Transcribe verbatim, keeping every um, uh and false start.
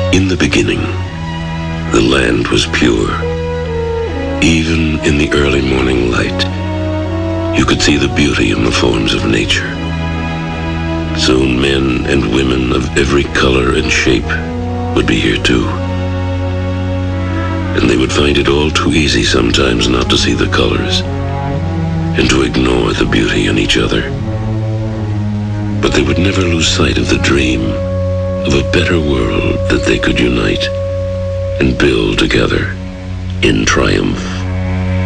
In the beginning, the land was pure. Even in the early morning light, you could see the beauty in the forms of nature. Soon men and women of every color and shape would be here too. And they would find it all too easy sometimes not to see the colors and to ignore the beauty in each other. But they would never lose sight of the dream of a better world that they could unite and build together in triumph.